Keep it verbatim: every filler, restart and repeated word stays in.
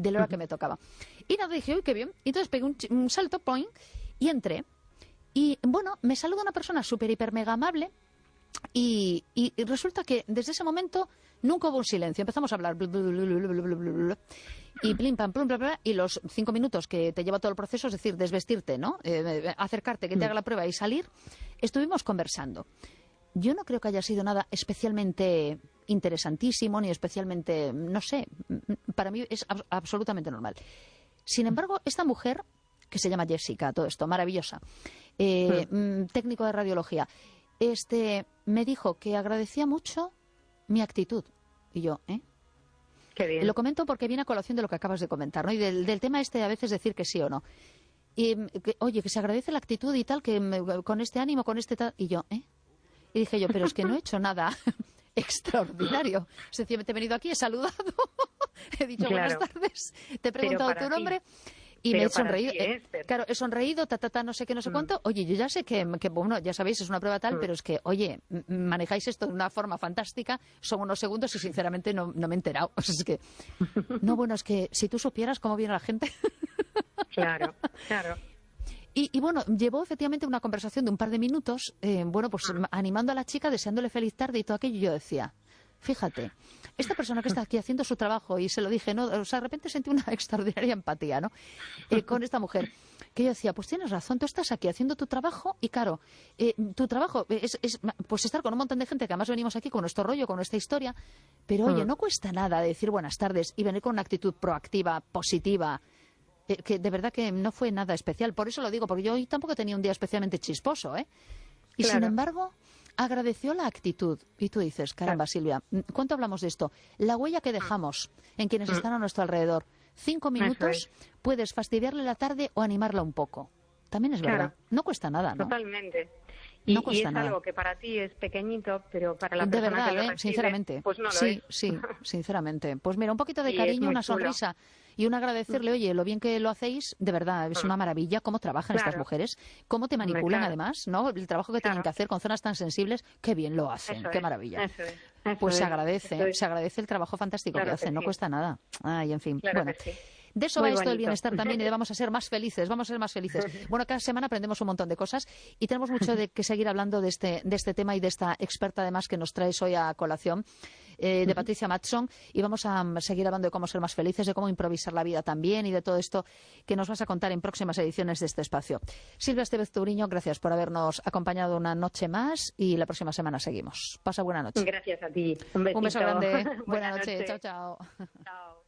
de la hora que me tocaba. Y nada, dije, uy, qué bien. Y entonces pegué un, un salto, point, y entré. Y bueno, me saluda una persona súper, hiper, mega amable. Y, y, y resulta que desde ese momento nunca hubo un silencio. Empezamos a hablar. Blu, blu, blu, blu, blu, blu, blu, y plim, pam, plum, bla, bla, y los cinco minutos que te lleva todo el proceso, es decir, desvestirte, ¿no? Eh, acercarte, que te haga la prueba y salir, estuvimos conversando. Yo no creo que haya sido nada especialmente interesantísimo, ni especialmente, no sé, para mí es ab- absolutamente normal. Sin embargo, esta mujer, que se llama Jessica, todo esto, maravillosa, eh, mm, técnico de radiología, este, me dijo que agradecía mucho mi actitud. Y yo, ¿eh? Qué bien. Lo comento porque viene a colación de lo que acabas de comentar, ¿no? Y del, del tema este de a veces decir que sí o no. Y, que, oye, que se agradece la actitud y tal, que me, con este ánimo, con este tal... Y yo, ¿eh? Y dije yo, pero es que no he hecho nada extraordinario. Sencillamente he venido aquí, he saludado, he dicho Claro. buenas tardes, te he preguntado tu nombre... Ti. Y Pero me he sonreído, ti, eh, claro, he sonreído, ta, ta, ta, no sé qué, no sé mm. cuánto. Oye, yo ya sé que, que, bueno, ya sabéis, es una prueba tal, mm. pero es que, oye, manejáis esto de una forma fantástica, son unos segundos y sinceramente no, no me he enterado. O sea, es que, no, bueno, es que si tú supieras cómo viene la gente. Claro, claro. Y, y bueno, llevó efectivamente una conversación de un par de minutos, eh, bueno, pues mm. animando a la chica, deseándole feliz tarde y todo aquello, y yo decía... Fíjate, esta persona que está aquí haciendo su trabajo, y se lo dije, ¿no? O sea, de repente sentí una extraordinaria empatía, ¿no? Eh, con esta mujer. Que yo decía, pues tienes razón, tú estás aquí haciendo tu trabajo y claro, eh, tu trabajo es, es pues estar con un montón de gente que además venimos aquí con nuestro rollo, con nuestra historia, pero oye, no cuesta nada decir buenas tardes y venir con una actitud proactiva, positiva, eh, que de verdad que no fue nada especial. Por eso lo digo, porque yo hoy tampoco tenía un día especialmente chisposo, ¿eh? Y Claro. sin embargo... agradeció la actitud. Y tú dices, caramba, Silvia, ¿cuánto hablamos de esto? La huella que dejamos en quienes Mm. están a nuestro alrededor. Cinco minutos, puedes fastidiarle la tarde o animarla un poco. También es Claro. verdad. No cuesta nada, ¿no? Totalmente. Y, No cuesta y es nada. algo que para ti es pequeñito, pero para la De persona verdad, que lo ¿eh? recibe, Sinceramente. pues no lo sí, es. sí, sinceramente. Pues mira, un poquito de Y es cariño, muy una chulo. sonrisa y un agradecerle, oye, lo bien que lo hacéis, de verdad, es una maravilla cómo trabajan Claro. estas mujeres, cómo te Hombre, manipulan claro. además, ¿no? El trabajo que Claro. tienen que hacer con zonas tan sensibles, qué bien lo hacen, Eso qué es, maravilla. Eso es. Eso Pues se es, agradece, eso es. se agradece el trabajo fantástico Claro que que hacen, no sí. cuesta nada. Ay, en fin, Claro bueno. que sí. De eso Muy va esto del bonito. bienestar también y de vamos a ser más felices, vamos a ser más felices. Bueno, cada semana aprendemos un montón de cosas y tenemos mucho de que seguir hablando de este, de este tema y de esta experta además que nos traes hoy a colación, eh, de Patricia Matson, y vamos a um, seguir hablando de cómo ser más felices, de cómo improvisar la vida también y de todo esto que nos vas a contar en próximas ediciones de este espacio. Silvia Estevez Turiño, gracias por habernos acompañado una noche más y la próxima semana seguimos. Pasa buena noche. Gracias a ti. Un besito. Un beso grande. Buena Buena noche. noche. Chao, chao. Chao.